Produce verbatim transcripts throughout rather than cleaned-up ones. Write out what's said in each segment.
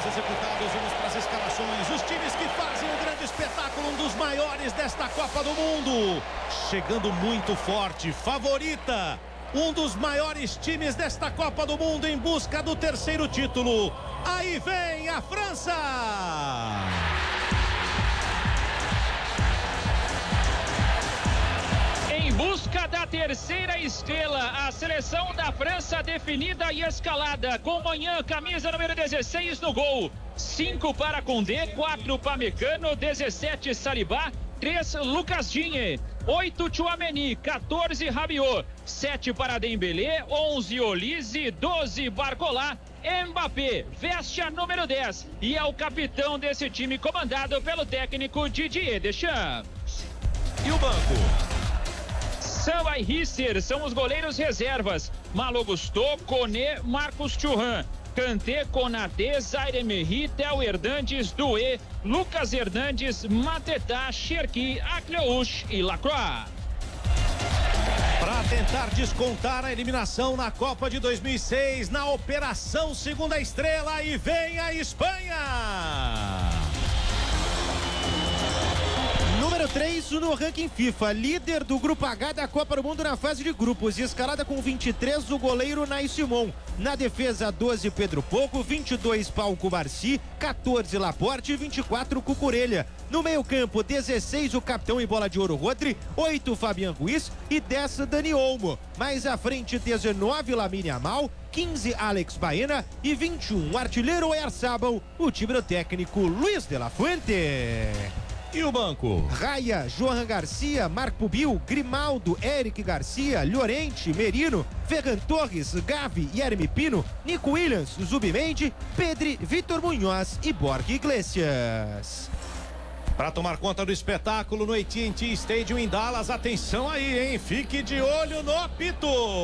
executados, vamos para as escalações. Os times que fazem o grande espetáculo, um dos maiores desta Copa do Mundo. Chegando muito forte, favorita. Um dos maiores times desta Copa do Mundo em busca do terceiro título. Aí vem a França! Em busca da terceira estrela, a seleção da França definida e escalada. Com Manhã, camisa número dezesseis no gol. cinco para Koundé, quatro para Mecano, dezessete Saliba, três Lucas Digne, oito Tchouaméni, quatorze Rabiot, sete para Dembélé, onze Olise, doze Barcola. Mbappé veste a número dez e é o capitão desse time comandado pelo técnico Didier Deschamps. E o banco? Samba e Risser são os goleiros reservas. Malo Gusto, Koné, Marcos Thuram, Kanté, Konaté, Zaire Emery, Theo Hernandes, Doué, Lucas Hernandes, Mateta, Cherki, Akliouche e Lacroix. Para tentar descontar a eliminação na Copa de dois mil e seis, na Operação Segunda Estrela, e vem a Espanha! Número três no ranking FIFA, líder do Grupo H da Copa do Mundo na fase de grupos, escalada com vinte e três o goleiro Nai Simon. Na defesa, doze Pedro Porro, vinte e dois Pau Cubarsí, quatorze Laporte e vinte e quatro Cucurella. No meio campo, dezesseis o capitão e bola de ouro Rodri, oito Fabian Ruiz e dez Dani Olmo. Mais à frente, dezenove Lamine Yamal, quinze Alex Baena e vinte e um o artilheiro Oyarzabal, o time do técnico Luis de la Fuente. E o banco? Raya, Johan Garcia, Marco Bill, Grimaldo, Eric Garcia, Llorente, Merino, Ferran Torres, Gavi, Yeremy Pino, Nico Williams, Zubimendi, Pedri, Vitor Munhoz e Borja Iglesias. Para tomar conta do espetáculo no A T and T Stadium em Dallas, atenção aí, hein? Fique de olho no apito.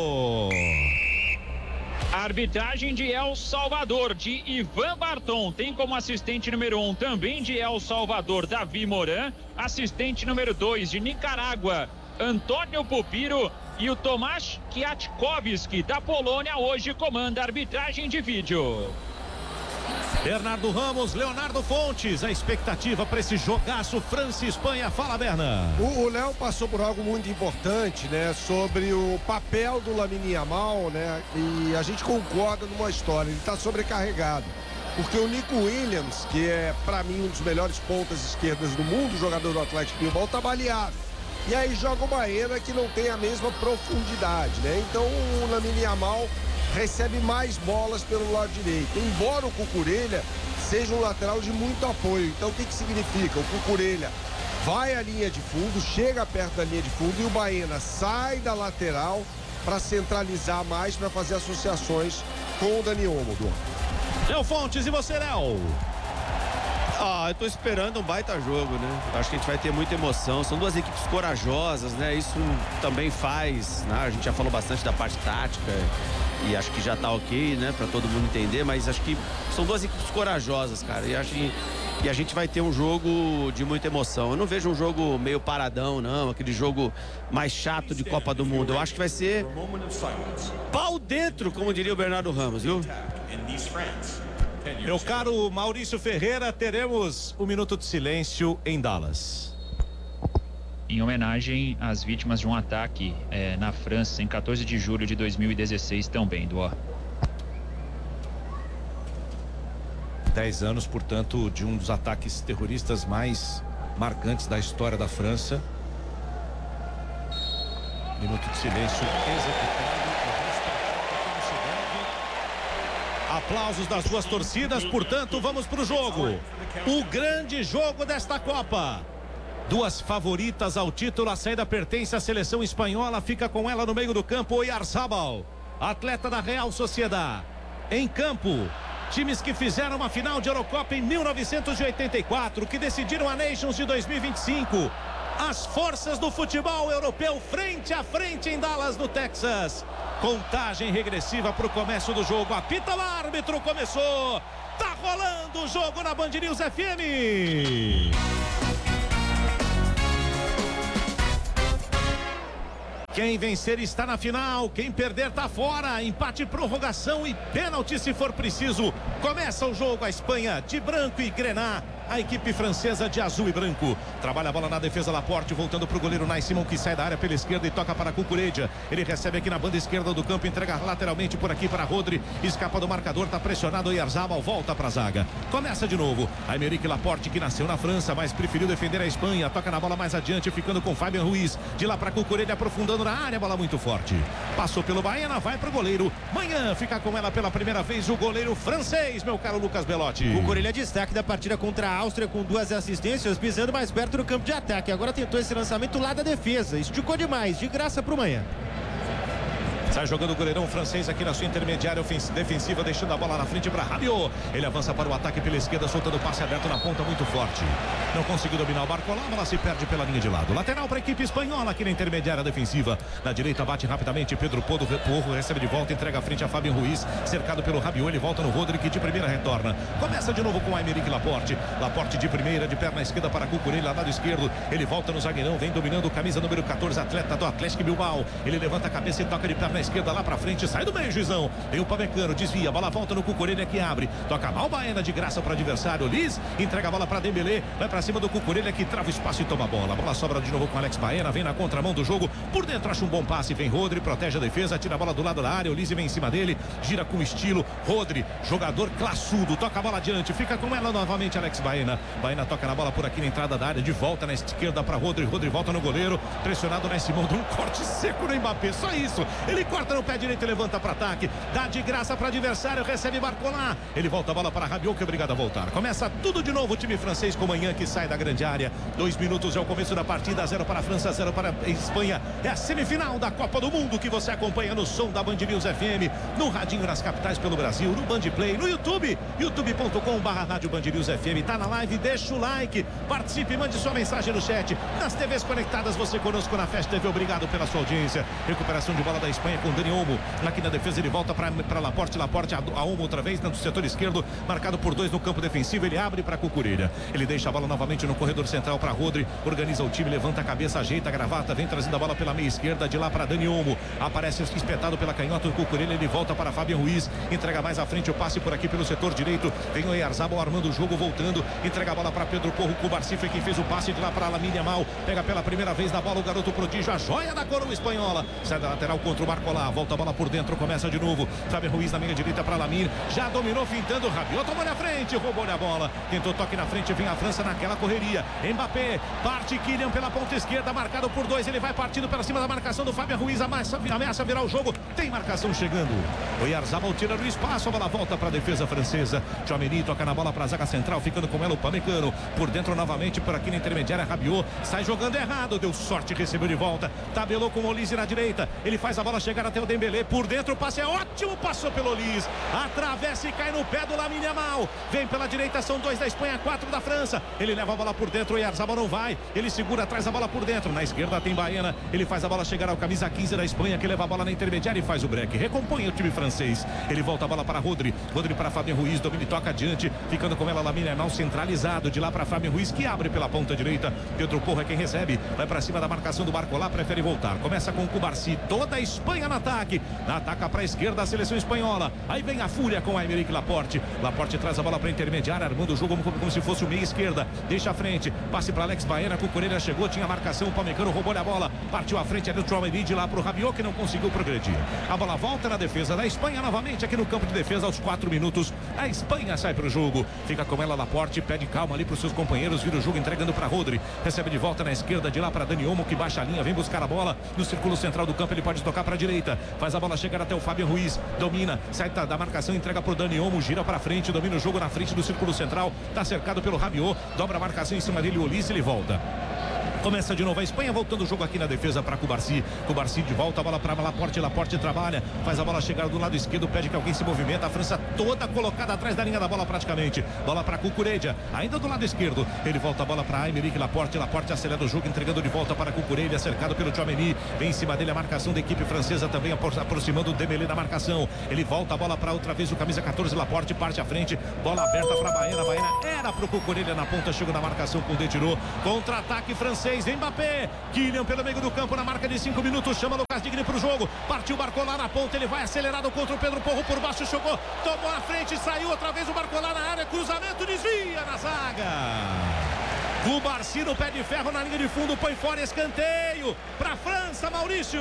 Arbitragem de El Salvador, de Ivan Barton. Tem como assistente número um também de El Salvador, Davi Moran. Assistente número dois de Nicarágua, Antônio Pupiro. E o Tomasz Kwiatkowski, da Polônia, hoje comanda a arbitragem de vídeo. Bernardo Ramos, Leonardo Fontes, a expectativa para esse jogaço França e Espanha. Fala, Berna. O Léo passou por algo muito importante, né, sobre o papel do Lamine Yamal, né, e a gente concorda numa história, ele está sobrecarregado, porque o Nico Williams, que é para mim um dos melhores pontas esquerdas do mundo, jogador do Atlético Bilbao, tá baleado. E aí joga o Baena, que não tem a mesma profundidade, né? Então o Lamine Yamal recebe mais bolas pelo lado direito, embora o Cucurella seja um lateral de muito apoio. Então o que que significa? O Cucurella vai à linha de fundo, chega perto da linha de fundo, e o Baena sai da lateral para centralizar mais, para fazer associações com o Dani Olmo. Léo Fontes, e você, Léo? Ah, eu tô esperando um baita jogo, né? Acho que a gente vai ter muita emoção. São duas equipes corajosas, né? Isso também faz, né? A gente já falou bastante da parte tática e acho que já tá ok, né? Pra todo mundo entender, mas acho que são duas equipes corajosas, cara. E acho que e a gente vai ter um jogo de muita emoção. Eu não vejo um jogo meio paradão, não. Aquele jogo mais chato de Copa do Mundo. Eu acho que vai ser pau dentro, como diria o Bernardo Ramos, viu? Meu caro Maurício Ferreira, teremos um minuto de silêncio em Dallas. Em homenagem às vítimas de um ataque é, na França em quatorze de julho de dois mil e dezesseis também, do ó. Dez anos, portanto, de um dos ataques terroristas mais marcantes da história da França. Minuto de silêncio executado. Aplausos das duas torcidas, portanto, vamos para o jogo. O grande jogo desta Copa. Duas favoritas ao título, a saída pertence à seleção espanhola, fica com ela no meio do campo, Oyarzabal, atleta da Real Sociedad. Em campo, times que fizeram uma final de Eurocopa em mil novecentos e oitenta e quatro, que decidiram a Nations de dois mil e vinte e cinco. As forças do futebol europeu frente a frente em Dallas, no Texas. Contagem regressiva para o começo do jogo. Apita o árbitro, começou. Tá rolando o jogo na Band News F M. Quem vencer está na final, quem perder tá fora. Empate, prorrogação e pênalti se for preciso. Começa o jogo, a Espanha de branco e grená. A equipe francesa de azul e branco. Trabalha a bola na defesa, Laporte voltando para o goleiro Nai Simon, que sai da área pela esquerda e toca para Cucurella. Ele recebe aqui na banda esquerda do campo, entrega lateralmente por aqui para Rodri. Escapa do marcador, tá pressionado. Oyarzabal volta para a zaga. Começa de novo. Aymeric Laporte, que nasceu na França, mas preferiu defender a Espanha. Toca na bola mais adiante, ficando com Fabian Ruiz. De lá para Cucurella, aprofundando na área, bola muito forte. Passou pelo Baena, vai para o goleiro. Manhã fica com ela pela primeira vez o goleiro francês, meu caro Lucas Belotti. Cucurella, destaque da partida contra a Áustria, com duas assistências, pisando mais perto do campo de ataque. Agora tentou esse lançamento lá da defesa, esticou demais, de graça pro Manhã. Sai jogando o goleirão francês aqui na sua intermediária defensiva, deixando a bola na frente para Rabiot. Ele avança para o ataque pela esquerda, soltando o passe aberto na ponta, muito forte. Não conseguiu dominar o Barcola, a bola se perde pela linha de lado. Lateral para a equipe espanhola aqui na intermediária defensiva. Na direita bate rapidamente Pedro Porro, Porro recebe de volta, entrega a frente a Fabian Ruiz, cercado pelo Rabiot, ele volta no Rodri, que de primeira retorna. Começa de novo com o Aymeric Laporte. Laporte de primeira, de perna esquerda para Cucurella, lado esquerdo. Ele volta no zagueirão, vem dominando, camisa número quatorze, atleta do Atlético Bilbao. Ele levanta a cabeça e toca de perna esquerda lá para frente, sai do meio, Juizão. Tem o Pamecano, desvia, a bola volta no Cucurella que abre. Toca mal Baena de graça para o adversário. Liz entrega a bola para Dembélé, vai para cima do Cucurella que trava o espaço e toma a bola. A bola sobra de novo com Alex Baena, vem na contramão do jogo. Por dentro acha um bom passe, vem Rodri, protege a defesa, tira a bola do lado da área. O Liz vem em cima dele, gira com estilo. Rodri, jogador classudo, toca a bola adiante, fica com ela novamente Alex Baena. Baena toca na bola por aqui na entrada da área, de volta na esquerda para Rodri. Rodri volta no goleiro, pressionado na Simão, dá um corte seco no Mbappé, só isso. Ele corta no pé direito e levanta para ataque, dá de graça para adversário, recebe Barcola. Ele volta a bola para Rabiot, que é obrigado a voltar. Começa tudo de novo o time francês com Manhã, que sai da grande área. Dois minutos é o começo da partida, zero para a França, zero para a Espanha. É a semifinal da Copa do Mundo que você acompanha no som da Band News F M, no radinho nas capitais pelo Brasil, no Band Play, no YouTube, youtube ponto com barra rádio Band News F M. Tá na live, deixa o like, participe, mande sua mensagem no chat. Nas T Vs conectadas, você conosco na Festa T V, obrigado pela sua audiência. Recuperação de bola da Espanha com Dani Olmo. Aqui na defesa ele volta para Laporte, Laporte a, a Olmo outra vez, no setor esquerdo, marcado por dois no campo defensivo, ele abre para Cucurella. Ele deixa a bola novamente no corredor central para Rodri, organiza o time, levanta a cabeça, ajeita a gravata, vem trazendo a bola pela meia esquerda, de lá para Dani Olmo. Aparece espetado pela canhota do Cucurella, ele volta para Fabian Ruiz, entrega mais à frente o passe por aqui pelo setor direito, vem o Oyarzabal armando o jogo, voltando, entrega a bola para Pedro Porro, Cubarsí foi quem fez o passe, de lá para Lamine Yamal, pega pela primeira vez na bola o garoto prodígio, a joia da coroa espanhola, sai da lateral contra o Barcola, volta a bola por dentro, começa de novo, Fabian Ruiz na meia direita para Lamine, já dominou, fintando, Rabiot tomou na frente, roubou-lhe a bola, tentou toque na frente, vem a França naquela correria, Mbappé, parte Kylian pela ponta esquerda, marcado por dois, ele vai partindo pela cima da marcação do Fabian Ruiz, ameaça, ameaça virar o jogo, tem marcação chegando, o Oyarzabal tira do espaço, a bola volta para a defesa francesa, Tchouaméni toca na bola para a zaga central, ficando com ela o Pamecano, por dentro novamente, por aqui na intermediária, Rabiot, sai jogando errado, deu sorte, recebeu de volta, tabelou com o Olise na direita, ele faz a bola chegar até o Dembélé, por dentro o passe é ótimo, passou pelo Olise, atravessa e cai no pé do Lamine Yamal, vem pela direita, são dois da Espanha, quatro da França, ele leva a bola por dentro, o Oyarzabal não vai, ele segura, traz a bola por dentro, na esquerda tem Baena, ele faz a bola chegar ao camisa quinze da Espanha, que leva a bola na intermediária e faz o break, recompõe o time francês, ele volta a bola para Rodri, Rodri para Fabian Ruiz, domina e toca adiante, ficando com ela Lamine Yamal centralizado, de lá para Fabian Ruiz, que abre pela ponta direita, Pedro Porro é quem recebe, vai para cima da marcação do Barcola, prefere voltar, começa com o Cubarsí, toda a Espanha no ataque, ataca para a esquerda a seleção espanhola, aí vem a fúria com a Aymeric Laporte, Laporte traz a bola para a intermediária, armando o jogo como, como se fosse o meia esquerda, deixa a frente, passe para Alex Baena, Cucurella chegou, tinha marcação, o Pamecano roubou-lhe a bola, partiu à frente ali o Tchouaméni, de lá para o Rabiot, que não conseguiu progredir, a bola volta na defesa da Espanha, novamente aqui no campo de defesa, aos quatro minutos, a Espanha sai para o jogo, fica com ela Laporte, pede calma ali para os seus companheiros, vira o jogo entregando para Rodri, recebe de volta na esquerda, de lá para Dani Olmo, que baixa a linha, vem buscar a bola, no círculo central do campo, ele pode tocar para a direita, faz a bola chegar até o Fabian Ruiz, domina, sai da marcação, entrega para o Dani Olmo, gira para frente, domina o jogo na frente do círculo central, está cercado pelo Rabiot, dobra a marcação em cima dele, o Olise, ele volta. Começa de novo a Espanha, voltando o jogo aqui na defesa para Cubarsí. Cubarsí de volta, a bola para Laporte. Laporte trabalha, faz a bola chegar do lado esquerdo, pede que alguém se movimenta. A França toda colocada atrás da linha da bola praticamente. Bola para Cucurella, ainda do lado esquerdo. Ele volta a bola para Aymeric Laporte. Laporte acelera o jogo, entregando de volta para Cucurella, cercado pelo Tchouaméni. Vem em cima dele a marcação da equipe francesa, também aproximando o Dembélé da marcação. Ele volta a bola para outra vez o camisa quatorze, Laporte parte à frente. Bola aberta para Baena. Baena era para o Cucurella na ponta, chegou na marcação com o Detirô. Contra-ataque francês. vez Mbappé. Kylian pelo meio do campo na marca de cinco minutos. Chama Lucas Digne pro jogo. Partiu Barcola na ponta. Ele vai acelerado contra o Pedro Porro por baixo. Chocou. Tomou na frente. Saiu outra vez o Barcola na área. Cruzamento. Desvia na zaga. O Barci no pé de ferro na linha de fundo. Põe fora escanteio. Pra França, Maurício.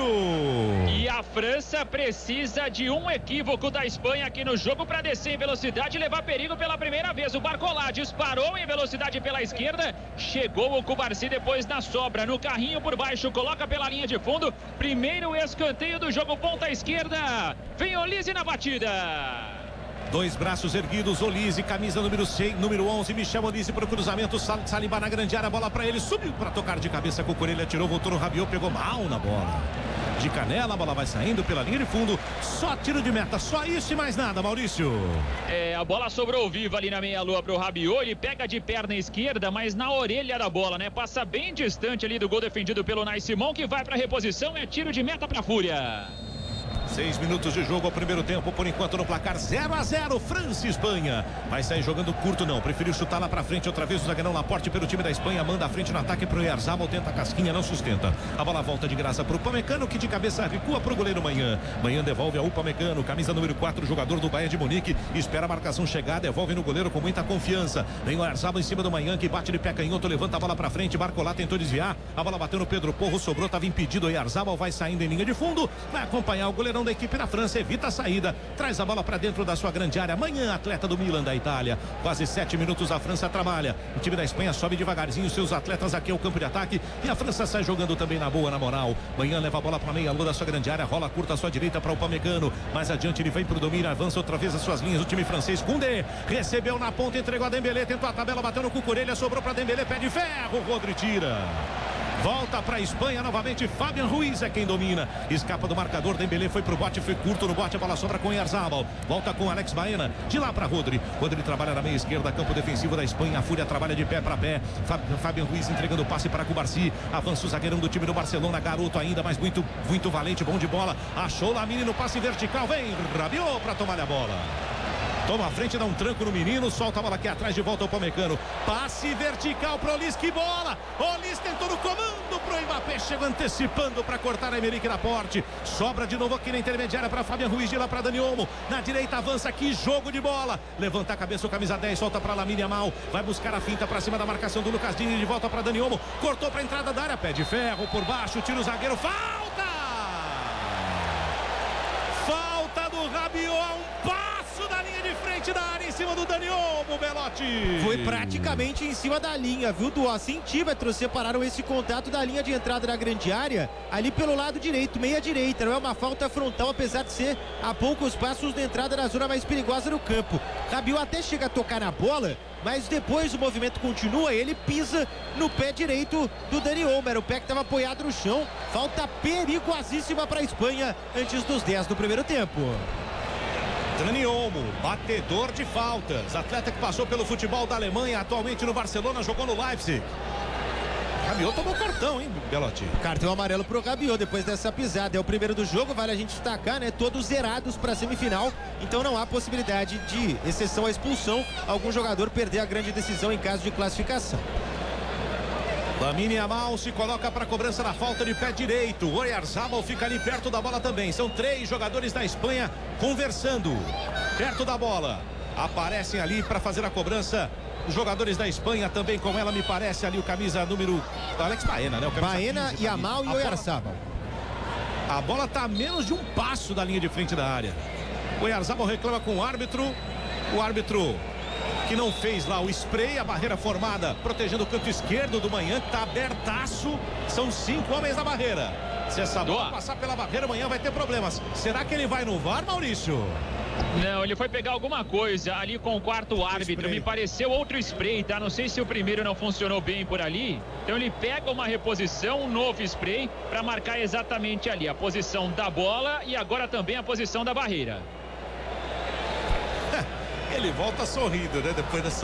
E a França precisa de um equívoco da Espanha aqui no jogo para descer em velocidade e levar perigo pela primeira vez. O Barcola disparou em velocidade pela esquerda. Chegou o Cubarci depois na sobra. No carrinho por baixo. Coloca pela linha de fundo. Primeiro escanteio do jogo. Ponta esquerda. Vem Olise na batida. Dois braços erguidos, Olise, camisa número seis, número onze, Michel Olise para o cruzamento, Saliba na grande área, bola para ele, subiu para tocar de cabeça com o Cucurella, atirou, voltou no Rabiot, pegou mal na bola. De canela, a bola vai saindo pela linha de fundo, só tiro de meta, só isso e mais nada, Maurício. É, a bola sobrou viva ali na meia-lua para o Rabiot, ele pega de perna esquerda, mas na orelha da bola, né? Passa bem distante ali do gol defendido pelo Nai Simon, que vai para a reposição, é tiro de meta para a Fúria. Seis minutos de jogo ao primeiro tempo, por enquanto no placar zero a zero, França e Espanha. Vai sair jogando curto não, preferiu chutar lá pra frente outra vez o zagueirão Laporte pelo time da Espanha, manda a frente no ataque pro Oyarzabal, tenta a casquinha, não sustenta. A bola volta de graça pro Upamecano, que de cabeça recua pro goleiro Manhã. Manhã devolve ao Upamecano, camisa número quatro, jogador do Bayern de Munique, espera a marcação chegar, devolve no goleiro com muita confiança. Vem o Oyarzabal em cima do Manhã, que bate de pé canhoto, levanta a bola pra frente, Barcola tentou desviar, a bola bateu no Pedro Porro, sobrou, tava impedido, o Oyarzabal vai saindo em linha de fundo, vai acompanhar o goleirão da equipe da França, evita a saída, traz a bola para dentro da sua grande área. Amanhã, atleta do Milan da Itália. Quase sete minutos a França trabalha. O time da Espanha sobe devagarzinho seus atletas aqui ao campo de ataque e a França sai jogando também na boa, na moral. Manhã leva a bola para meia lua da sua grande área, rola curta à sua direita para o Upamecano. Mais adiante ele vem para o domínio, avança outra vez as suas linhas. O time francês, Koundé, recebeu na ponta, entregou a Dembélé, tentou a tabela, bateu no Cucurella, sobrou para Dembélé, pé de ferro, Rodri tira. Volta para a Espanha novamente, Fabian Ruiz é quem domina, escapa do marcador, Dembélé foi pro bote, foi curto no bote, a bola sobra com Oyarzabal, volta com Alex Baena, de lá para Rodri, Rodri trabalha na meia esquerda, campo defensivo da Espanha, a Fúria trabalha de pé para pé, Fabian Ruiz entregando o passe para Cubarci, avança o zagueirão do time do Barcelona, garoto ainda, mas muito, muito valente, bom de bola, achou Lamine no passe vertical, vem Rabiot para tomar a bola. Toma a frente, dá um tranco no menino, solta a bola aqui atrás, de volta ao Upamecano. Passe vertical pro Olise, que bola! Olise tentou no comando pro Mbappé, chegou antecipando para cortar a Emerick Laporte. Sobra de novo aqui na intermediária para Fabian Ruiz, de lá para Dani Olmo. Na direita avança, que jogo de bola! Levanta a cabeça o camisa dez, solta para Lamine Yamal. Vai buscar a finta para cima da marcação do Lucas Digne, de volta para Dani Olmo. Cortou para a entrada da área, pé de ferro por baixo, tira o zagueiro, falta! Falta do Rabiot, um passo da linha de frente da área, em cima do Dani Olmo, Belotti. Foi praticamente em cima da linha, viu, Du? A centímetros separaram esse contato da linha de entrada da grande área, ali pelo lado direito, meia direita. Não é uma falta frontal, apesar de ser a poucos passos da entrada da zona mais perigosa do campo. Rabiot até chega a tocar na bola, mas depois o movimento continua, ele pisa no pé direito do Dani Olmo, era o pé que estava apoiado no chão. Falta perigosíssima para a Espanha antes dos dez do primeiro tempo. Dani Olmo, batedor de faltas, atleta que passou pelo futebol da Alemanha, atualmente no Barcelona, jogou no Leipzig. Rabiot tomou cartão, hein, Belotti? Cartão amarelo pro Rabiot depois dessa pisada. É o primeiro do jogo, vale a gente destacar, né? Todos zerados para a semifinal, então não há possibilidade de, exceção à expulsão, algum jogador perder a grande decisão em caso de classificação. Lamine Yamal se coloca para a cobrança da falta de pé direito. O Oyarzabal fica ali perto da bola também. São três jogadores da Espanha conversando perto da bola. Aparecem ali para fazer a cobrança os jogadores da Espanha também, com ela me parece ali o camisa número Alex Baena, né? O Baena, quinze, Yamal e Oyarzabal. A bola está a menos de um passo da linha de frente da área. O Oyarzabal reclama com o árbitro. O árbitro que não fez lá o spray, a barreira formada protegendo o canto esquerdo do Manhã, que está abertaço. São cinco homens na barreira. Se essa bola passar pela barreira, amanhã vai ter problemas. Será que ele vai no V A R, Maurício? Não, ele foi pegar alguma coisa ali com o quarto árbitro. Me pareceu outro spray, tá? Não sei se o primeiro não funcionou bem por ali. Então ele pega uma reposição, um novo spray, para marcar exatamente ali a posição da bola e agora também a posição da barreira. Ele volta sorrindo, né? Depois dessa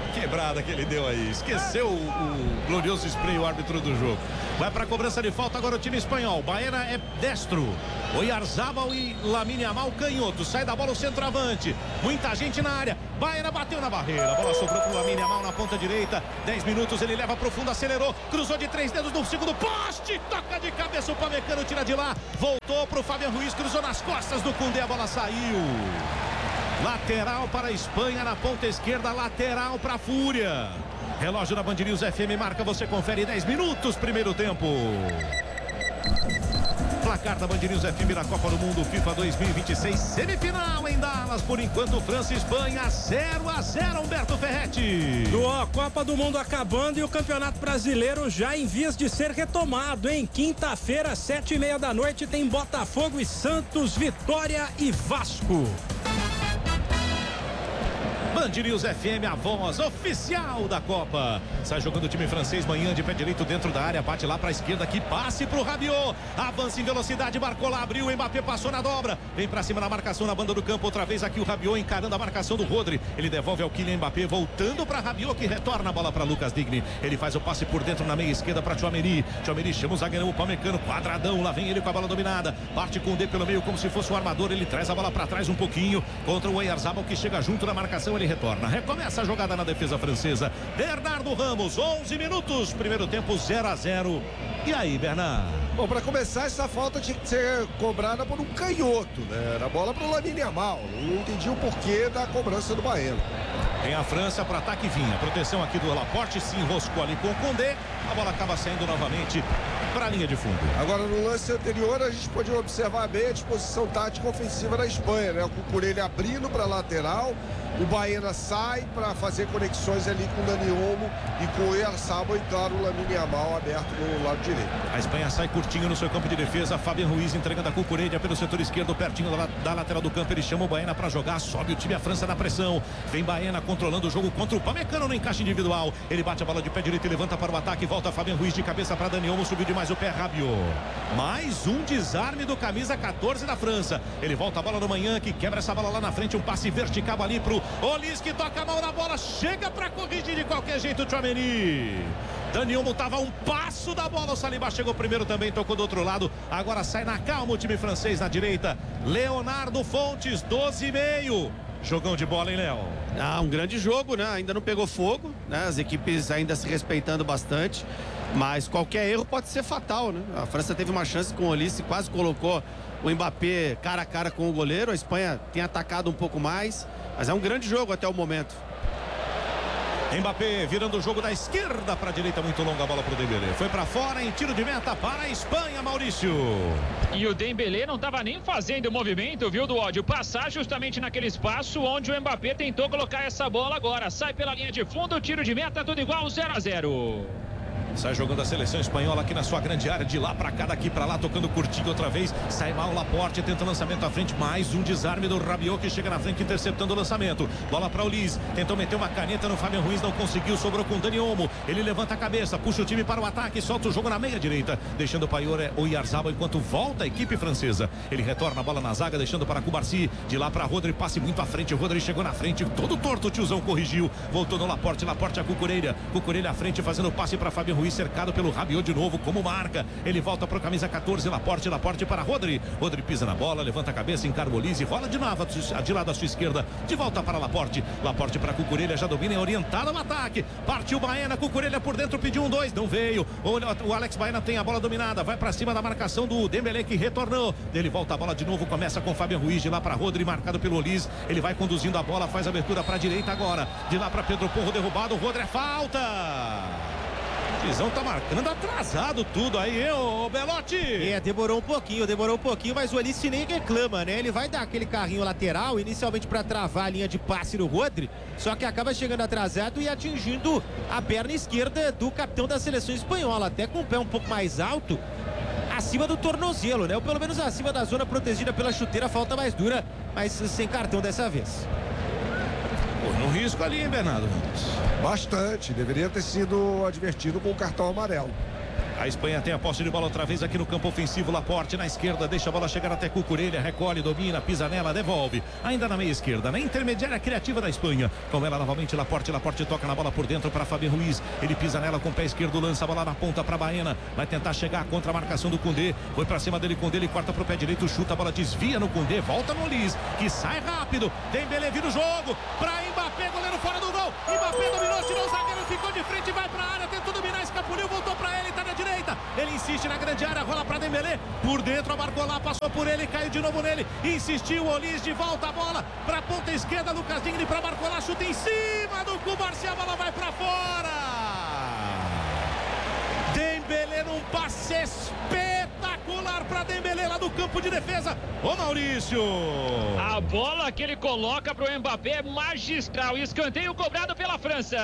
quebrada que ele deu aí. Esqueceu o, o glorioso spray, o árbitro do jogo. Vai para a cobrança de falta agora o time espanhol. Baena é destro. Oyarzabal e Lamine Yamal canhoto. Sai da bola o centroavante. Muita gente na área. Baena bateu na barreira. A bola sobrou para o Lamine Yamal na ponta direita. dez minutos, ele leva pro fundo, acelerou. Cruzou de três dedos no segundo poste. Toca de cabeça o Pamecano, tira de lá. Voltou pro Fabian Ruiz, cruzou nas costas do Koundé. A bola saiu. Lateral para a Espanha na ponta esquerda, lateral para a Fúria. Relógio da Band News F M marca, você confere dez minutos, primeiro tempo. Placar da Band News F M na Copa do Mundo FIFA dois mil e vinte e seis, semifinal em Dallas, por enquanto França e Espanha zero a zero, Humberto Ferretti. Ó, Copa do Mundo acabando e o Campeonato Brasileiro já em vias de ser retomado, hein? Quinta-feira, sete e meia da noite, tem Botafogo e Santos, Vitória e Vasco. Band News F M, a voz oficial da Copa. Sai jogando o time francês, manhã de pé direito dentro da área, bate lá para a esquerda, que passe pro Rabiot. Avança em velocidade, marcou lá, abriu, o Mbappé passou na dobra. Vem para cima na marcação na banda do campo, outra vez aqui o Rabiot encarando a marcação do Rodri. Ele devolve ao Kylian Mbappé, voltando para Rabiot, que retorna a bola para Lucas Digne. Ele faz o passe por dentro na meia esquerda para Tchouaméni. Tchouaméni chama o zagueirão, o Pamecano, quadradão, lá vem ele com a bola dominada. Parte com o D pelo meio como se fosse um armador, ele traz a bola para trás um pouquinho contra o Oyarzabal, que chega junto na marcação, ele retorna. Recomeça a jogada na defesa francesa. Bernardo Ramos, onze minutos, primeiro tempo zero a zero. E aí, Bernardo? Bom, para começar, essa falta tinha que ser cobrada por um canhoto, né? Era bola para o Lamine Yamal. Não entendi o porquê da cobrança do Baena. Tem a França para ataque e vinha. Proteção aqui do Laporte, se enroscou ali com o Koundé. A bola acaba saindo novamente para a linha de fundo. Agora, no lance anterior, a gente pode observar bem a disposição tática ofensiva da Espanha, né? O Cucurella abrindo para a lateral, o Baena sai para fazer conexões ali com o Dani Olmo e com o Oyarzabal e, claro, o Lamine Yamal aberto no lado direito. A Espanha sai curtinho no seu campo de defesa. Fabian Ruiz entregando a Cucurella pelo setor esquerdo, pertinho da, da lateral do campo. Ele chama o Baena para jogar, sobe o time, a França na pressão. Vem Baena controlando o jogo contra o Pamecano no encaixe individual. Ele bate a bola de pé direito e levanta para o ataque. Volta Fabian Ruiz de cabeça para Dani Olmo, subiu demais o pé, Rabiot. Mais um desarme do camisa quatorze da França. Ele volta a bola no manhã, que quebra essa bola lá na frente. Um passe vertical ali pro Olise, que toca a mão na bola, chega para corrigir de qualquer jeito o Tchouaméni. Dani Olmo estava a um passo da bola, o Saliba chegou primeiro também, tocou do outro lado. Agora sai na calma o time francês na direita. Leonardo Fontes, doze e meio. Jogão de bola, hein, Léo? Ah, um grande jogo, né? Ainda não pegou fogo, né? As equipes ainda se respeitando bastante, mas qualquer erro pode ser fatal, né? A França teve uma chance com o Olise, quase colocou o Mbappé cara a cara com o goleiro. A Espanha tem atacado um pouco mais, mas é um grande jogo até o momento. Mbappé virando o jogo da esquerda para a direita, muito longa a bola para o Dembélé. Foi para fora em tiro de meta para a Espanha, Maurício. E o Dembélé não estava nem fazendo o movimento, viu, do ódio? Passar justamente naquele espaço onde o Mbappé tentou colocar essa bola agora. Sai pela linha de fundo, tiro de meta, tudo igual, zero a zero. Sai jogando a seleção espanhola aqui na sua grande área, de lá pra cá, daqui pra lá, tocando curtinho outra vez. Sai mal o Laporte, tenta o lançamento à frente, mais um desarme do Rabiot, que chega na frente interceptando o lançamento. Bola pra Olise, tentou meter uma caneta no Fabian Ruiz, não conseguiu, sobrou com o Dani Olmo. Ele levanta a cabeça, puxa o time para o ataque, solta o jogo na meia direita, deixando para o Oyarzabal enquanto volta a equipe francesa. Ele retorna a bola na zaga, deixando para Cubarsi, de lá para Rodri, passe muito à frente. O Rodri chegou na frente, todo torto, o tiozão corrigiu, voltou no Laporte, Laporte a Cucurella, Cucurella à frente, fazendo passe para Fabian Ruiz, cercado pelo Rabiot de novo, como marca. Ele volta para o camisa quatorze, Laporte, Laporte para Rodri. Rodri pisa na bola, levanta a cabeça, encara o Olise, rola de novo de lado à sua esquerda, de volta para Laporte. Laporte para Cucurella, já domina, é orientado ao ataque. Partiu Baena, Cucurella por dentro, pediu um dois, não veio. O, o Alex Baena tem a bola dominada, vai para cima da marcação do Dembélé, que retornou. Ele volta a bola de novo, começa com Fabian Ruiz, de lá para Rodri, marcado pelo Olise. Ele vai conduzindo a bola, faz a abertura para a direita agora. De lá para Pedro Porro, derrubado. O Rodri, é falta. Tizão tá marcando atrasado tudo aí, hein, ô Belotti? É, demorou um pouquinho, demorou um pouquinho, mas o Olise nem reclama, né? Ele vai dar aquele carrinho lateral, inicialmente para travar a linha de passe do Rodri, só que acaba chegando atrasado e atingindo a perna esquerda do capitão da seleção espanhola, até com o pé um pouco mais alto, acima do tornozelo, né? Ou pelo menos acima da zona protegida pela chuteira, falta mais dura, mas sem cartão dessa vez. Pô, no risco ali, hein, Bernardo? Bastante, deveria ter sido advertido com o cartão amarelo. A Espanha tem a posse de bola outra vez aqui no campo ofensivo. Laporte na esquerda, deixa a bola chegar até Cucurella, recolhe, domina, pisa nela, devolve. Ainda na meia esquerda, na intermediária criativa da Espanha. Com ela novamente Laporte, Laporte toca na bola por dentro para Fabien Ruiz. Ele pisa nela com o pé esquerdo, lança a bola na ponta para Baena. Vai tentar chegar contra a marcação do Koundé. Foi para cima dele, Koundé, ele corta pro pé direito, chuta, a bola desvia no Koundé, volta no Olise, que sai rápido. Dembélé vira o jogo para Mbappé, goleiro fora do gol. Mbappé dominou, tirou o zagueiro, ficou de frente, vai para a área, tentou dominar, escapuliu, voltou para ele, tá na direita. Ele insiste na grande área, rola para Dembélé. Por dentro, a Barcola passou por ele, caiu de novo nele. Insistiu, Olise de volta a bola para a ponta esquerda, Lucas Digne para Barcola, chuta em cima do Cubarci, a bola vai para fora. Dembélé num passe espetacular para Dembélé lá do campo de defesa. Ô Maurício! A bola que ele coloca para o Mbappé é magistral. Escanteio cobrado pela França.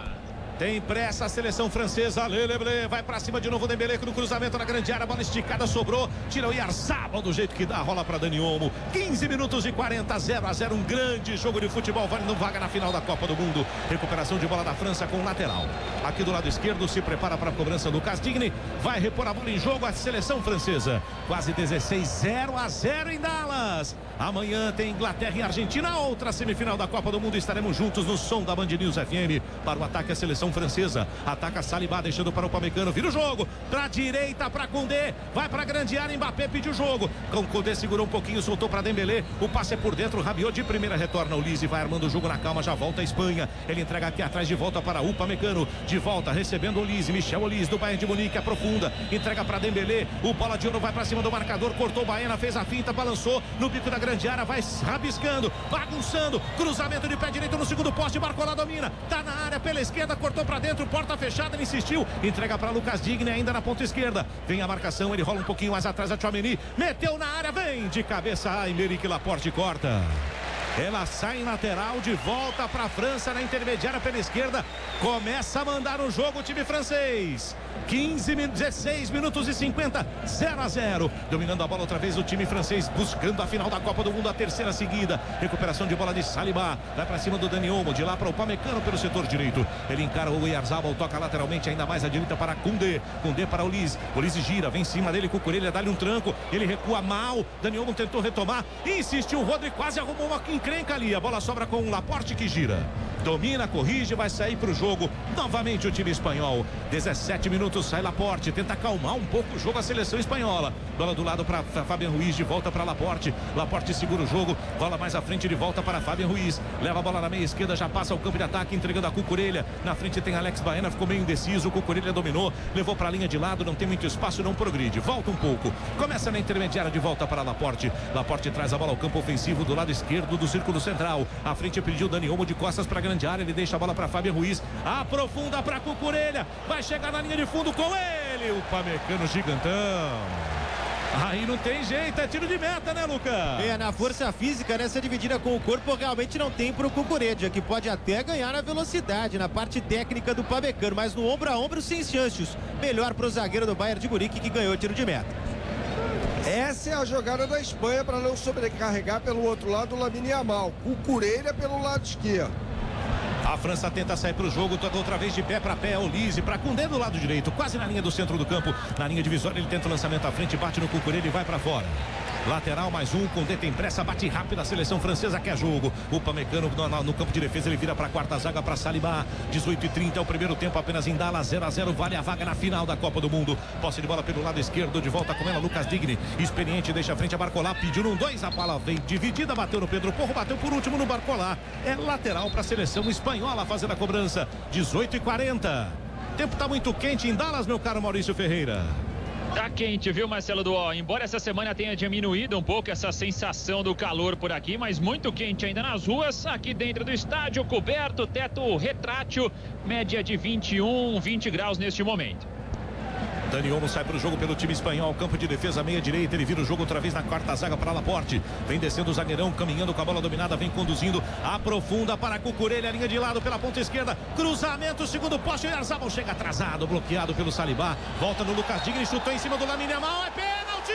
Tem pressa a seleção francesa. Leleble vai pra cima de novo. Dembélé no cruzamento na grande área. Bola esticada, sobrou. Tira o Yarzabal do jeito que dá. Rola pra Dani Olmo. quinze minutos e quarenta, zero a zero. Um grande jogo de futebol. Valendo vaga na final da Copa do Mundo. Recuperação de bola da França com o lateral. Aqui do lado esquerdo se prepara para a cobrança do Castigny. Vai repor a bola em jogo a seleção francesa. Quase dezesseis, zero a zero em Dallas. Amanhã tem Inglaterra e Argentina. Outra semifinal da Copa do Mundo. Estaremos juntos no som da Band News F M. Para o ataque a seleção francesa, ataca Saliba, deixando para o Upamecano, vira o jogo, pra direita, para Koundé, vai pra grande área, Mbappé pediu o jogo, com Koundé segurou um pouquinho, soltou para Dembélé, o passe é por dentro, Rabiot de primeira, retorna o Olise, vai armando o jogo na calma, já volta a Espanha, ele entrega aqui atrás, de volta para Upamecano, de volta, recebendo o Olise, Michel Olise do Bayern de Munique, aprofunda, entrega para Dembélé, o bola de ouro vai para cima do marcador, cortou Baena, fez a finta, balançou no bico da grande área, vai rabiscando, bagunçando, cruzamento de pé direito no segundo poste, Barcola domina, tá na área pela esquerda, cortou para dentro, porta fechada, ele insistiu, entrega para Lucas Digne ainda na ponta esquerda, vem a marcação, ele rola um pouquinho mais atrás, a Tchouaméni, meteu na área, vem de cabeça, Aymeric Laporte corta. Ela sai em lateral, de volta para a França na intermediária pela esquerda. Começa a mandar o jogo o time francês. quinze, dezesseis minutos e cinquenta, zero a zero. Dominando a bola outra vez o time francês, buscando a final da Copa do Mundo, a terceira seguida. Recuperação de bola de Saliba. Vai para cima do Dani Olmo, de lá para o Upamecano pelo setor direito. Ele encara o Yarzabal, toca lateralmente ainda mais à direita para Koundé. Koundé para Olise. Olise gira, vem em cima dele, Cucurella, dá-lhe um tranco. Ele recua mal. Dani Olmo tentou retomar. Insistiu o Rodri, quase arrumou uma encrenca ali. A bola sobra com o Laporte que gira. Domina, corrige, vai sair para o jogo. Novamente o time espanhol. dezessete minutos, sai Laporte. Tenta acalmar um pouco o jogo a seleção espanhola. Bola do lado para Fabien Ruiz, de volta para Laporte. Laporte segura o jogo. Bola mais à frente, de volta para Fabien Ruiz. Leva a bola na meia esquerda, já passa o campo de ataque, entregando a Cucurella. Na frente tem Alex Baena, ficou meio indeciso. Cucurella dominou, levou para a linha de lado. Não tem muito espaço, não progride. Volta um pouco. Começa na intermediária, de volta para Laporte. Laporte traz a bola ao campo ofensivo do lado esquerdo do círculo central. À frente pediu Dani Olmo de costas para a grande área. Ele deixa a bola para Fabien Ruiz. Aprofunda para Cucurella. Vai chegar na linha de fundo com ele. O Upamecano gigantão. Aí não tem jeito, é tiro de meta, né, Lucas? É, na força física, nessa dividida com o corpo, realmente não tem pro Cucurella, que pode até ganhar na velocidade, na parte técnica do Upamecano, mas no ombro a ombro, sem chances. Melhor pro zagueiro do Bayern de Munique, que ganhou tiro de meta. Essa é a jogada da Espanha para não sobrecarregar pelo outro lado o Lamine Yamal. Cucurella pelo lado esquerdo. A França tenta sair para o jogo, toda outra vez de pé para pé, Olise para Koundé do lado direito, quase na linha do centro do campo, na linha divisória, ele tenta o lançamento à frente, bate no Cucurella e vai para fora. Lateral mais um, Koundé tem pressa, bate rápido, a seleção francesa quer jogo. O Upamecano no, no, no campo de defesa, ele vira para a quarta zaga para Saliba. dezoito e trinta é o primeiro tempo, apenas em Dallas, zero a zero, vale a vaga na final da Copa do Mundo. Posse de bola pelo lado esquerdo, de volta com ela Lucas Digne, experiente, deixa a frente a Barcola, pediu um dois, a bola vem dividida, bateu no Pedro Porro, bateu por último no Barcola. É lateral para a seleção espanhola fazendo a cobrança. dezoito e quarenta. O tempo está muito quente em Dallas, meu caro Maurício Ferreira. Tá quente, viu, Marcelo Duó? Embora essa semana tenha diminuído um pouco essa sensação do calor por aqui, mas muito quente ainda nas ruas, aqui dentro do estádio, coberto, teto retrátil, média de vinte e um, vinte graus neste momento. Dani Olmo sai para o jogo pelo time espanhol, campo de defesa, meia direita, ele vira o jogo outra vez na quarta zaga para Laporte, vem descendo o zagueirão, caminhando com a bola dominada, vem conduzindo, aprofunda para Cucurella, linha de lado pela ponta esquerda, cruzamento, segundo poste, Yarzabal chega atrasado, bloqueado pelo Saliba, volta no Lucas Digne, chutou em cima do Lamine Yamal, é pênalti!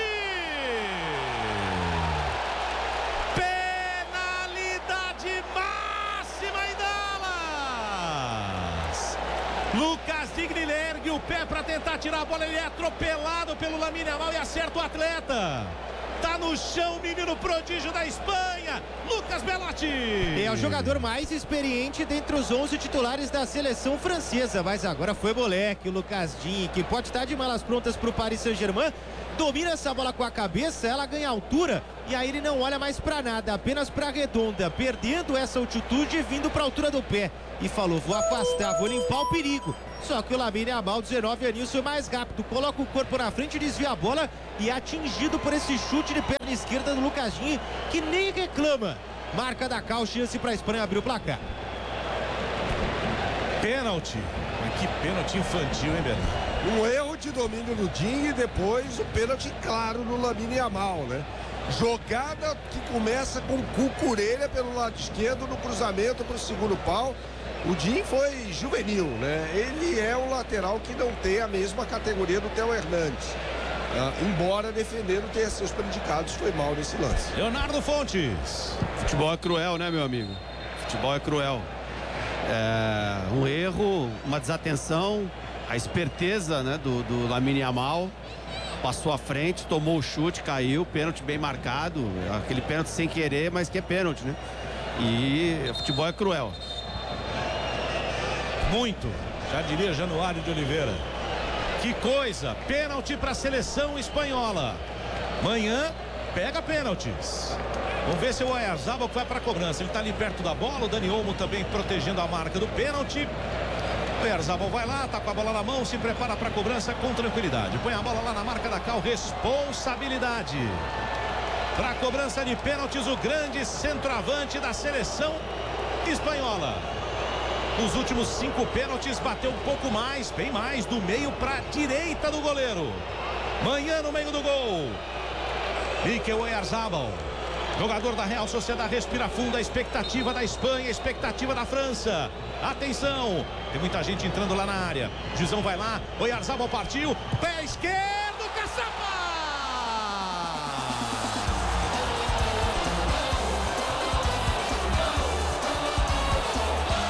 Penalidade máxima em Dallas! Lucas Casigli ergue o pé para tentar tirar a bola. Ele é atropelado pelo Lamine Yamal e acerta o atleta. Tá no chão o menino prodígio da Espanha, Lucas Bellotti. É o jogador mais experiente dentre os onze titulares da seleção francesa, mas agora foi moleque, o Lucas Digne, que pode estar de malas prontas para o Paris Saint-Germain. Domina essa bola com a cabeça, ela ganha altura e aí ele não olha mais para nada, apenas para a redonda, perdendo essa altitude e vindo para a altura do pé. E falou, vou afastar, vou limpar o perigo. Só que o Lamine Yamal, dezenove aninhos, foi mais rápido, coloca o corpo na frente, desvia a bola e é atingido por esse chute de perna esquerda do Lucas Digne, que nem reclama. Marca da Cal, chance para a Espanha abrir o placar. Pênalti. Mas que pênalti infantil, hein, Bernardo? Um erro de domínio do Digne e depois o pênalti claro no Lamine Yamal, né? Jogada que começa com Cucurella pelo lado esquerdo no cruzamento para o segundo pau. O Digne foi juvenil, né? Ele é um lateral que não tem a mesma categoria do Theo Hernandes. Ah, embora defendendo tenha seus predicados, foi mal nesse lance. Leonardo Fontes. Futebol é cruel, né, meu amigo? Futebol é cruel. É um erro, uma desatenção, a esperteza, né, do, do Lamine Yamal. Passou à frente, tomou o chute, caiu, pênalti bem marcado. Aquele pênalti sem querer, mas que é pênalti, né? E futebol é cruel. Muito, já diria Januário de Oliveira. Que coisa, pênalti para a seleção espanhola. Amanhã pega pênaltis. Vamos ver se o Oyarzabal vai para a cobrança. Ele está ali perto da bola, o Dani Olmo também protegendo a marca do pênalti. O Oyarzabal vai lá, tá com a bola na mão, se prepara para a cobrança com tranquilidade. Põe a bola lá na marca da Cal, responsabilidade. Para a cobrança de pênaltis, o grande centroavante da seleção espanhola. Nos últimos cinco pênaltis, bateu um pouco mais, bem mais, do meio para a direita do goleiro. Manhã no meio do gol. Mikel Oyarzabal, jogador da Real Sociedade, respira fundo, a expectativa da Espanha, a expectativa da França. Atenção, tem muita gente entrando lá na área. Juizão vai lá, Oyarzabal partiu, pé esquerdo.